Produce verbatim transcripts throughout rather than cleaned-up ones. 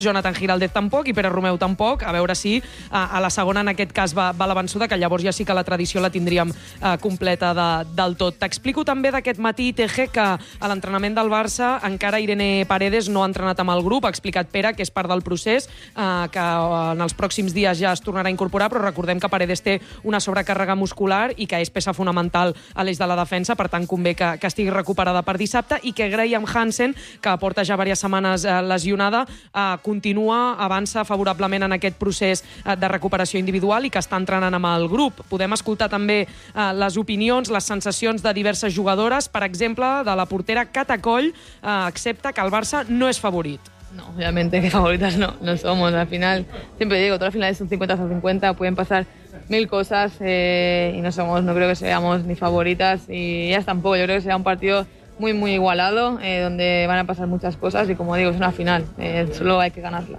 Jonathan Giraldez tampoc i Pere Romeu tampoc, a veure si a, a la segona en aquest cas va, va la vençuda, que llavors ja sí que la tradició la tindríem eh, completa de, del tot. T'explico també d'aquest matí, T G, que a l'entrenament del Barça encara Irene Paredes no ha entrenat amb el grup, ha explicat Pere que és part del procés, eh, que en els pròxims dies ja es tornarà a incorporar, però recordem que Paredes té una sobrecàrrega muscular i que és peça fonamental a l'eix de la defensa, per tant convé que, que estigui recuperada per dissabte, i que Graham Hansen, que porta ja diverses setmanes eh, lesionada, eh, continua, avança favorablement en aquest procés de recuperació individual i que està entrenant amb el grup. Podem escoltar també eh, les opinions, les sensacions de diverses jugadores, per exemple, de la portera Cata Coll, eh, accepta que el Barça no és favorit. No, obviamente que favoritas no, no somos. Al final, siempre digo, todas las finales son cincuenta a cincuenta, pueden pasar mil cosas eh, y no somos, no creo que seamos ni favoritas y ellas tampoco. Yo creo que será un partido muy, muy igualado, eh, donde van a pasar muchas cosas y, como digo, es una final, eh, solo hay que ganarla.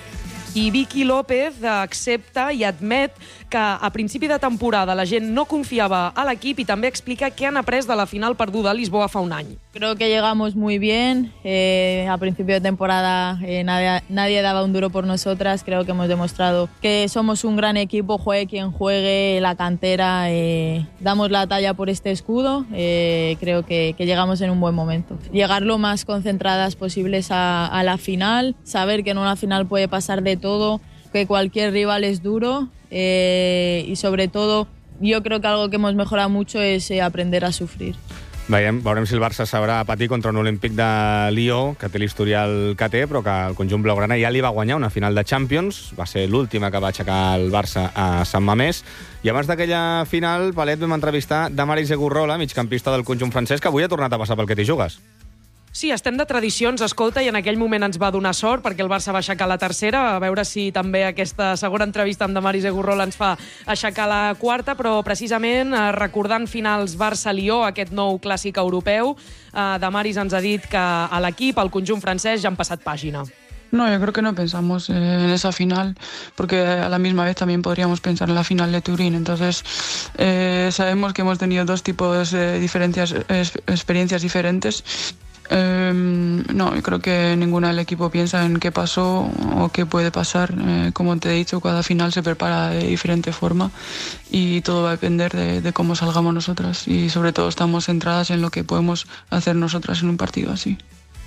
I Vicky López accepta i admet que a principi de temporada la gent no confiava a l'equip i també explica què han après de la final perduda a Lisboa fa un any. Creo que llegamos muy bien. Eh, a principio de temporada eh, nadie, nadie daba un duro por nosotras. Creo que hemos demostrado que somos un gran equipo, juegue quien juegue, la cantera. Eh, damos la talla por este escudo. Eh, creo que, que llegamos en un buen momento. Llegar lo más concentradas posibles a, a la final, saber que en una final puede pasar de todo, que cualquier rival es duro eh, y sobre todo yo creo que algo que hemos mejorado mucho es eh, aprender a sufrir. Veiem, veurem si el Barça sabrà patir contra un Olímpic de Lió, que té l'historial que té, però que el conjunt blaugrana ja li va guanyar una final de Champions. Va ser l'última que va aixecar el Barça a Sant Mamés. I abans d'aquella final, Palet, vam entrevistar Damaris Egurrola, migcampista del conjunt francès, que avui ha tornat a passar pel que t'hi jugues. Sí, estem de tradicions, escolta, i en aquell moment ens va donar sort perquè el Barça va aixecar la tercera, a veure si també aquesta segona entrevista amb Damaris Egurrola ens fa aixecar la quarta, però precisament eh, recordant finals Barça-Lió, aquest nou clàssic europeu, eh, Damaris ens ha dit que a l'equip, al conjunt francès, ja han passat pàgina. No, yo creo que no pensamos en esa final, porque a la misma vez también podríamos pensar en la final de Turín. Entonces, eh, sabemos que hemos tenido dos tipos de diferencias, experiencias diferentes. Eh, no, yo creo que ninguna del equipo piensa en qué pasó o qué puede pasar. Eh, como te he dicho, cada final se prepara de diferente forma y todo va a depender de, de cómo salgamos nosotras, y sobre todo estamos centradas en lo que podemos hacer nosotras en un partido así.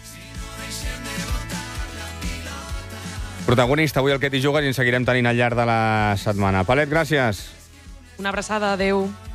Protagonista avui el que t'hi jugues i en seguirem tenint al llarg de la setmana. Palet, gràcies. Una abraçada, adeu.